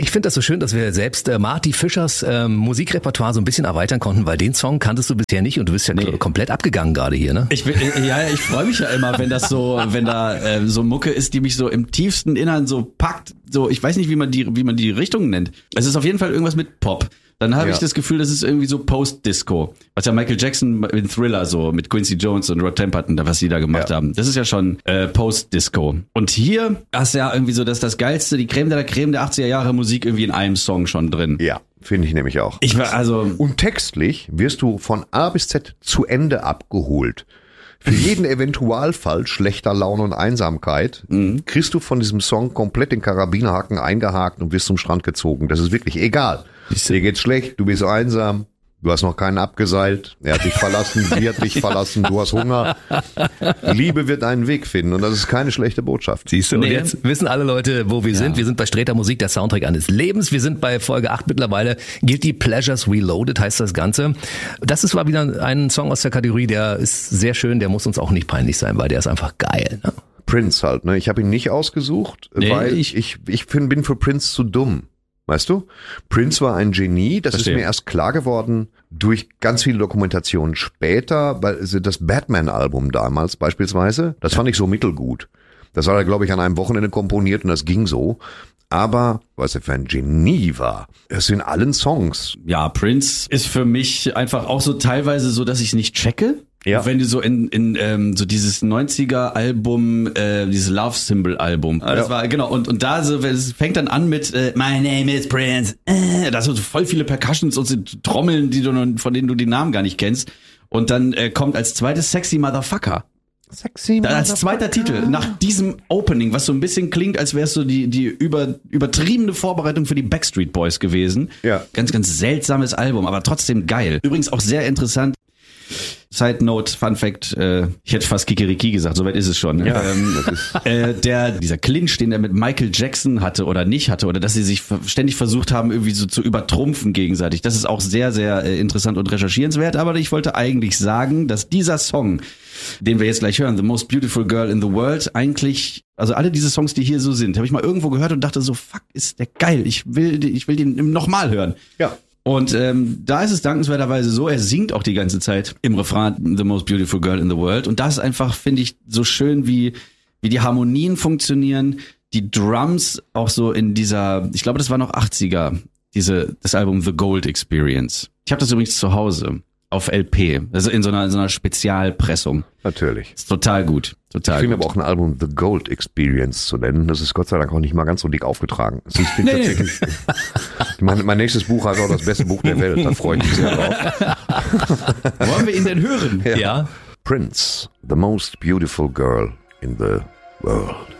Ich finde das so schön, dass wir selbst Marty Fischers Musikrepertoire so ein bisschen erweitern konnten, weil den Song kanntest du bisher nicht und du bist ja komplett abgegangen gerade hier, ne? Ich freue mich ja immer, wenn da so Mucke ist, die mich so im tiefsten Innern so packt. So, ich weiß nicht, wie man die Richtung nennt. Es ist auf jeden Fall irgendwas mit Pop. Dann habe ich das Gefühl, das ist irgendwie so Post-Disco. Was ja Michael Jackson in Thriller so mit Quincy Jones und Rod Temperton, was sie da gemacht haben. Das ist ja schon Post-Disco. Und hier hast du ja irgendwie so das Geilste, die Creme de la Creme der 80er Jahre Musik irgendwie in einem Song schon drin. Ja, finde ich nämlich auch. Und textlich wirst du von A bis Z zu Ende abgeholt. Für jeden Eventualfall schlechter Laune und Einsamkeit kriegst du von diesem Song komplett den Karabinerhaken eingehakt und wirst zum Strand gezogen. Das ist wirklich egal. Dir geht's schlecht, du bist einsam, du hast noch keinen abgeseilt, er hat dich verlassen, sie hat dich verlassen, du hast Hunger. Liebe wird einen Weg finden und das ist keine schlechte Botschaft. Siehst du, und jetzt wissen alle Leute, wo wir sind. Wir sind bei Sträter Musik, der Soundtrack eines Lebens. Wir sind bei Folge 8 mittlerweile. Guilty Pleasures Reloaded heißt das Ganze. Das war wieder ein Song aus der Kategorie, der ist sehr schön, der muss uns auch nicht peinlich sein, weil der ist einfach geil. Ne? Prince halt, ne? Ich habe ihn nicht ausgesucht, weil ich bin für Prince zu dumm. Weißt du? Prince war ein Genie, das ist mir erst klar geworden durch ganz viele Dokumentationen später, weil das Batman-Album damals beispielsweise, das fand ich so mittelgut. Das war, glaube ich, an einem Wochenende komponiert und das ging so. Aber was er für ein Genie war, es in allen Songs. Ja, Prince ist für mich einfach auch so teilweise so, dass ich es nicht checke. Ja. Wenn du so in so dieses 90er-Album, dieses Love Symbol-Album, das war, genau, und da so, es fängt dann an mit My name is Prince, da sind so voll viele Percussions und so Trommeln, von denen du die Namen gar nicht kennst. Und dann kommt als zweites Sexy Motherfucker. Als zweiter Titel, nach diesem Opening, was so ein bisschen klingt, als wär's so die übertriebene Vorbereitung für die Backstreet Boys gewesen. Ja. Ganz, ganz seltsames Album, aber trotzdem geil. Übrigens auch sehr interessant. Side Note, Fun Fact, ich hätte fast Kikeriki gesagt, soweit ist es schon. Ja, dieser Clinch, den er mit Michael Jackson hatte oder nicht hatte, oder dass sie sich ständig versucht haben, irgendwie so zu übertrumpfen gegenseitig, das ist auch sehr, sehr interessant und recherchierenswert, aber ich wollte eigentlich sagen, dass dieser Song, den wir jetzt gleich hören, The Most Beautiful Girl in the World, eigentlich, also alle diese Songs, die hier so sind, habe ich mal irgendwo gehört und dachte so, fuck, ist der geil, ich will den nochmal hören. Ja. Und da ist es dankenswerterweise so, er singt auch die ganze Zeit im Refrain The Most Beautiful Girl in the World. Und das ist einfach, finde ich, so schön, wie die Harmonien funktionieren, die Drums auch so in dieser, ich glaube, das war noch 80er, das Album The Gold Experience. Ich habe das übrigens zu Hause auf LP, also in so einer Spezialpressung. Natürlich. Ist total gut. Total. Ich finde aber auch ein Album The Gold Experience zu nennen. Das ist Gott sei Dank auch nicht mal ganz so dick aufgetragen. Also ich finde tatsächlich, mein nächstes Buch heißt auch das beste Buch der Welt. Da freue ich mich sehr drauf. Wollen wir ihn denn hören? Ja. Prince, the most beautiful girl in the world.